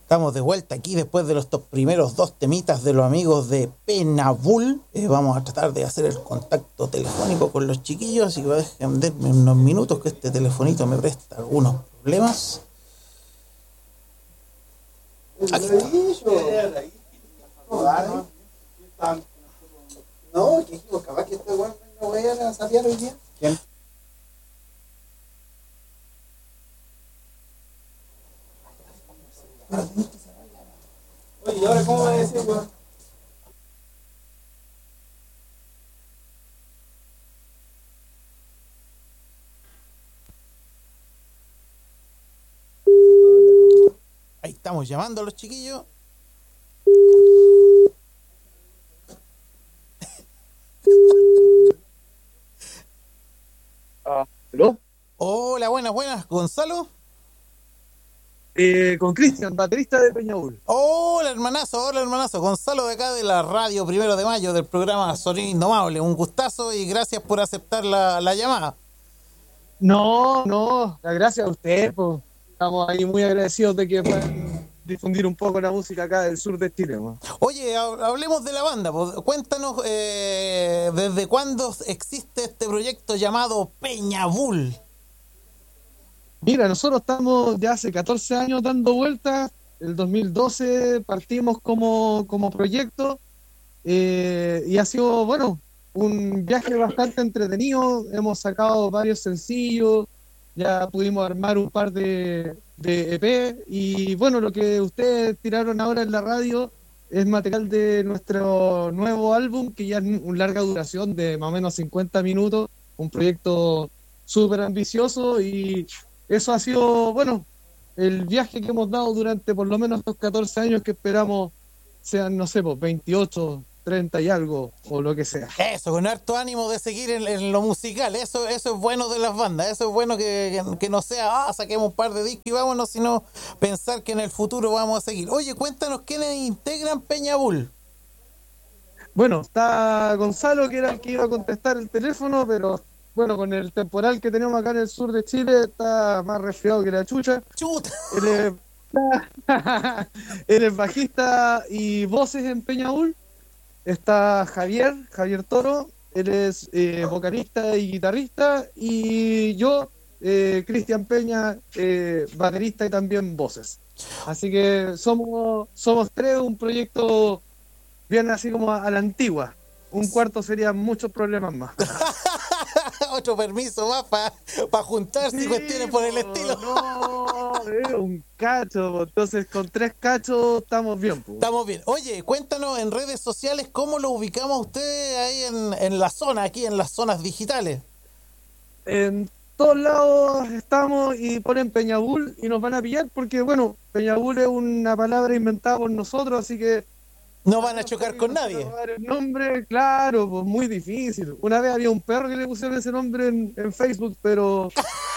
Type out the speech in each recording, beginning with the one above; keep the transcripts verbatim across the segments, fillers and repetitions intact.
Estamos de vuelta aquí después de los estos primeros dos temitas de los amigos de Penabul. Eh, vamos a tratar de hacer el contacto telefónico con los chiquillos, así que déjenme darme unos minutos que este telefonito me presta algunos problemas. Aquí está. No, que digo, capaz que este weón venga voy a salir hoy día. ¿Quién? Oye, ¿y ahora cómo va a decir, weón? Ahí estamos llamando a los chiquillos. ¿Aló? Hola, buenas, buenas, Gonzalo. Eh, con Cristian, baterista de Peñaúl. Hola, hermanazo, hola, hermanazo. Gonzalo de acá de la radio Primero de Mayo del programa Sonido Indomable. Un gustazo y gracias por aceptar la, la llamada. No, no, gracias a usted, pues. Estamos ahí muy agradecidos de que puedan difundir un poco la música acá del sur de Chile, pues. Oye, hablemos de la banda. Pues. Cuéntanos eh, desde cuándo existe este proyecto llamado Peñabul. Mira, nosotros estamos ya hace catorce años dando vueltas. El dos mil doce partimos como, como proyecto eh, y ha sido, bueno, un viaje bastante entretenido. Hemos sacado varios sencillos, ya pudimos armar un par de, de E P y bueno, lo que ustedes tiraron ahora en la radio es material de nuestro nuevo álbum, que ya es una larga duración de más o menos cincuenta minutos, un proyecto súper ambicioso y eso ha sido, bueno, el viaje que hemos dado durante por lo menos estos catorce años que esperamos sean, no sé, pues veintiocho, treinta y algo, o lo que sea. Eso, con harto ánimo de seguir en, en lo musical. Eso eso es bueno de las bandas. Eso es bueno que, que, que no sea, ah, saquemos un par de discos y vámonos, sino pensar que en el futuro vamos a seguir. Oye, cuéntanos quiénes integran Peñabul. Bueno, está Gonzalo, que era el que iba a contestar el teléfono, pero bueno, con el temporal que tenemos acá en el sur de Chile, está más resfriado que la chucha. ¡Chuta! Él es, él es bajista y voces en Peñaúl. Está Javier, Javier Toro, él es eh, vocalista y guitarrista, y yo, eh, Cristian Peña, eh, baterista y también voces. Así que somos, somos tres, un proyecto bien así como a, a la antigua. Un cuarto sería muchos problemas más. Otro permiso más para pa juntarse Sí, y cuestiones por el po, estilo. No, es un cacho, po. Entonces con tres cachos estamos bien, po. Estamos bien. Oye, cuéntanos en redes sociales cómo lo ubicamos a ustedes ahí en, en la zona, aquí en las zonas digitales. En todos lados estamos y ponen Peñabul y nos van a pillar porque, bueno, Peñabul es una palabra inventada por nosotros, así que No van a chocar con nadie. el nombre, claro, pues muy difícil. Una vez había un perro que le pusieron ese nombre en, en Facebook, pero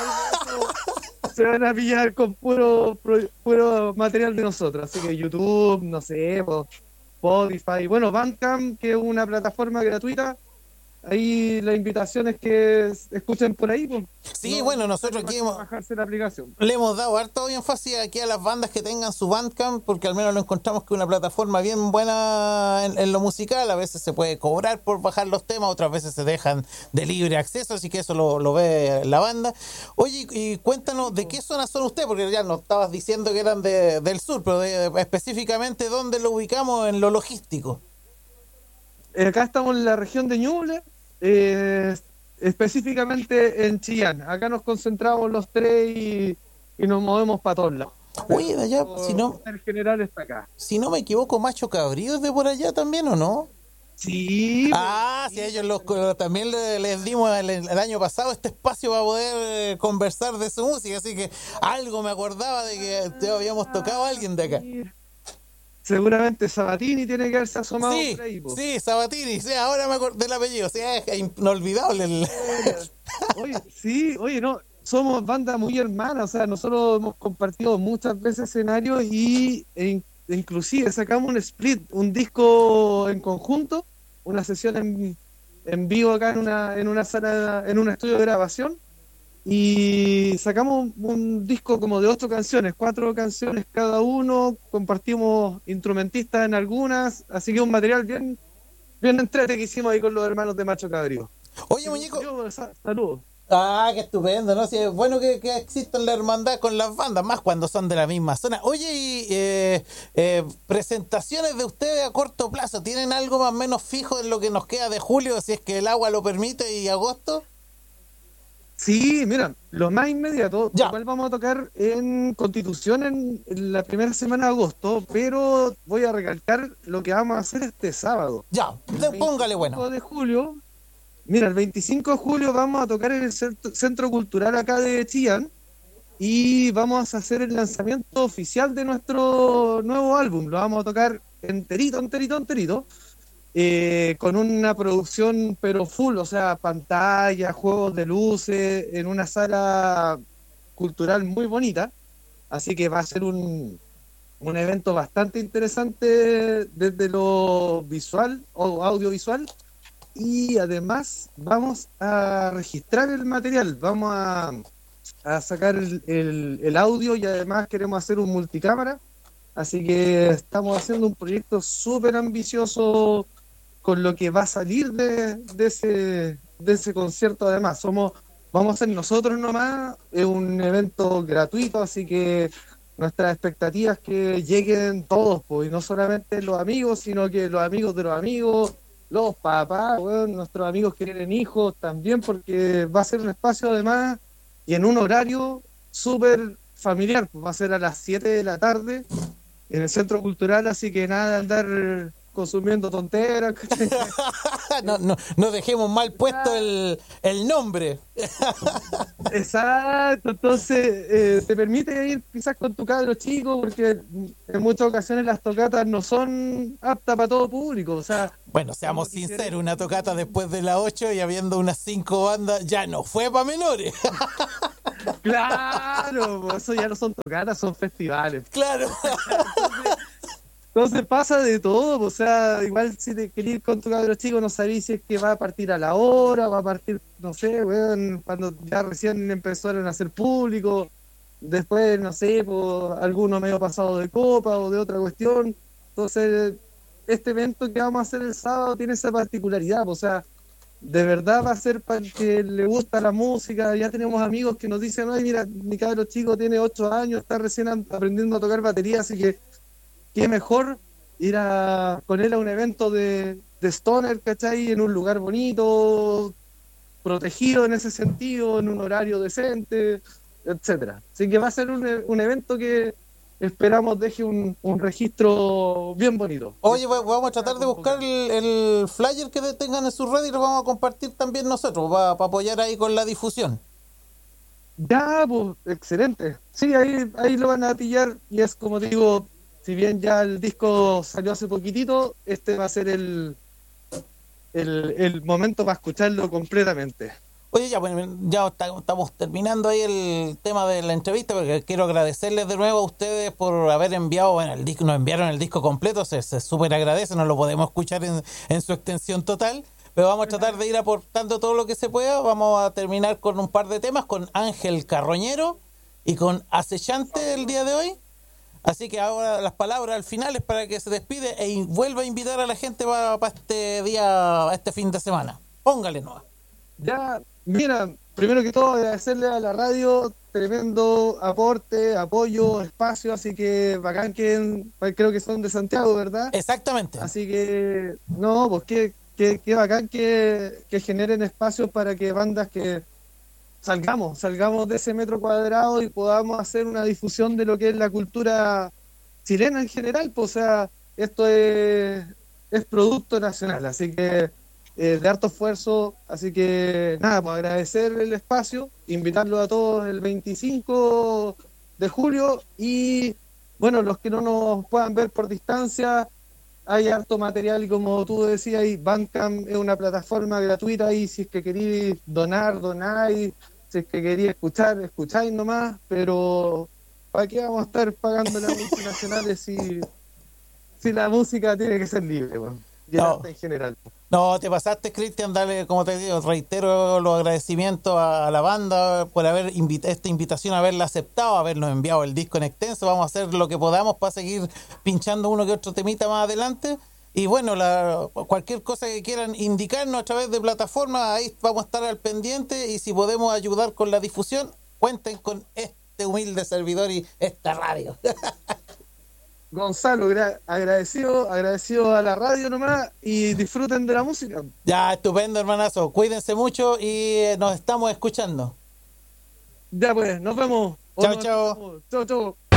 se van a pillar con puro, puro material de nosotros. Así que YouTube, no sé, pues, Spotify, bueno, Bandcamp, que es una plataforma gratuita. Ahí la invitación es que escuchen por ahí, pues. Sí, no, bueno, nosotros aquí hemos, bajarse la aplicación. le hemos dado harto énfasis aquí a las bandas que tengan su Bandcamp, porque al menos lo encontramos que es una plataforma bien buena en, en lo musical. A veces se puede cobrar por bajar los temas, otras veces se dejan de libre acceso, así que eso lo, lo ve la banda. Oye, y cuéntanos, ¿de qué zona son ustedes? Porque ya nos estabas diciendo que eran de, del sur, pero de, de, específicamente, ¿dónde lo ubicamos en lo logístico? Acá estamos en la región de Ñuble, eh, específicamente en Chillán. Acá nos concentramos los tres y, y nos movemos para todos lados. Oye, de allá, si no, el general está acá. Si no me equivoco, Macho Cabrío es de por allá también, ¿o no? Sí. Ah, sí, a ellos los, también les, les dimos el, el año pasado este espacio para poder eh, conversar de su música, así que algo me acordaba de que te habíamos tocado a alguien de acá. Seguramente Sabatini tiene que haberse asomado sí, por ahí, po. Sí, Sabatini, sí, ahora me acordé del apellido, sí, es inolvidable. El... Oye, sí, oye, no, somos banda muy hermana, o sea, nosotros hemos compartido muchas veces escenarios y e, inclusive sacamos un split, un disco en conjunto, una sesión en, en vivo acá en una, en una sala, en un estudio de grabación, y sacamos un disco como de ocho canciones, cuatro canciones cada uno, compartimos instrumentistas en algunas, así que un material bien, bien entrete que hicimos ahí con los hermanos de Macho Cabrío. Oye, muñeco. Yo, sa- saludos. Ah, qué estupendo, ¿no? Sí, es bueno que, que exista la hermandad con las bandas, más cuando son de la misma zona. Oye, y eh, eh, presentaciones de ustedes a corto plazo, ¿tienen algo más o menos fijo en lo que nos queda de julio, si es que el agua lo permite, y agosto? Sí, mira, lo más inmediato, Ya, igual vamos a tocar en Constitución en, en la primera semana de agosto, pero voy a recalcar lo que vamos a hacer este sábado. ya, El de- póngale bueno. veinticinco de julio, mira, el veinticinco de julio vamos a tocar en el Centro, Centro Cultural acá de Chillán y vamos a hacer el lanzamiento oficial de nuestro nuevo álbum. Lo vamos a tocar enterito, enterito, enterito. Eh, con una producción pero full, o sea, pantalla, juegos de luces, en una sala cultural muy bonita, así que va a ser un, un evento bastante interesante desde lo visual o audiovisual, y además vamos a registrar el material, vamos a, a sacar el, el, el audio, y además queremos hacer un multicámara, así que estamos haciendo un proyecto súper ambicioso con lo que va a salir de, de ese de ese concierto. Además, somos vamos a ser nosotros nomás, es un evento gratuito, así que nuestras expectativas es que lleguen todos, pues, y no solamente los amigos, sino que los amigos de los amigos, los papás, bueno, nuestros amigos que tienen hijos también, porque va a ser un espacio además y en un horario súper familiar, pues va a ser a las siete de la tarde en el Centro Cultural, así que nada de andar consumiendo tonteras. ¿Cachai? no, no, no dejemos mal puesto el, el nombre. Exacto, entonces eh, te permite ir quizás con tu cabro chico, porque en muchas ocasiones las tocatas no son aptas para todo público, o sea, Bueno, seamos como quisiera- sinceros, una tocata después de las ocho y habiendo unas cinco bandas ya no fue para menores. claro, pues, eso ya no son tocatas, son festivales. Claro. Entonces pasa de todo, o sea, igual si te querés ir con tu cabro chico, no sabés si es que va a partir a la hora, va a partir, no sé, weón, cuando ya recién empezaron a hacer público, después, no sé, pues, alguno medio pasado de copa o de otra cuestión. Entonces, este evento que vamos a hacer el sábado tiene esa particularidad, pues, o sea, de verdad va a ser para el que le gusta la música. Ya tenemos amigos que nos dicen, ay, mira, mi cabro chico tiene ocho años, está recién aprendiendo a tocar batería, así que qué mejor ir a, con él a un evento de, de Stoner, ¿cachai? En un lugar bonito, protegido en ese sentido, en un horario decente, etcétera. Así que va a ser un, un evento que esperamos deje un, un registro bien bonito. Oye, pues, vamos a tratar de buscar el, el flyer que tengan en su red y lo vamos a compartir también nosotros para apoyar ahí con la difusión. Ya, pues, excelente. Sí, ahí, ahí lo van a pillar, y es como digo, si bien ya el disco salió hace poquitito, este va a ser el, el, el momento para escucharlo completamente. Oye, ya, bueno, ya está- estamos terminando ahí el tema de la entrevista, porque quiero agradecerles de nuevo a ustedes por haber enviado, bueno, el disco, nos enviaron el disco completo, se, se súper agradece, no lo podemos escuchar en, en su extensión total, pero vamos a tratar de ir aportando todo lo que se pueda. Vamos a terminar con un par de temas, con Ángel Carroñero y con Acechante el día de hoy. Así que ahora las palabras al final es para que se despide e in- vuelva a invitar a la gente para este día, este fin de semana. Póngale nomás. Ya, mira, primero que todo agradecerle a la radio, tremendo aporte, apoyo, espacio, así que bacán que creo que son de Santiago, ¿verdad? Exactamente. Así que, no, pues qué, qué, qué bacán que, que generen espacios para que bandas que salgamos, salgamos de ese metro cuadrado y podamos hacer una difusión de lo que es la cultura chilena en general, pues, o sea, esto es, es producto nacional, así que eh, de harto esfuerzo, así que nada, pues agradecer el espacio, invitarlos a todos el veinticinco de julio, y bueno, los que no nos puedan ver por distancia, hay harto material, y como tú decías, y Bandcamp es una plataforma gratuita, y si es que queréis donar, donáis, si es que queréis escuchar, escucháis nomás, pero ¿para qué vamos a estar pagando las multinacionales si, si la música tiene que ser libre, bueno, y el No. arte en general? No, te pasaste, Cristian, dale, como te digo, reitero los agradecimientos a, a la banda por haber invit esta invitación, haberla aceptado, habernos enviado el disco en extenso. Vamos a hacer lo que podamos para seguir pinchando uno que otro temita más adelante. Y bueno, la, cualquier cosa que quieran indicarnos a través de plataformas, ahí vamos a estar al pendiente. Y si podemos ayudar con la difusión, cuenten con este humilde servidor y esta radio. Gonzalo, agradecido, agradecido a la radio nomás y disfruten de la música. Ya, estupendo, hermanazo. Cuídense mucho y nos estamos escuchando. Ya pues, nos vemos. Chao, chao. Chao, chao.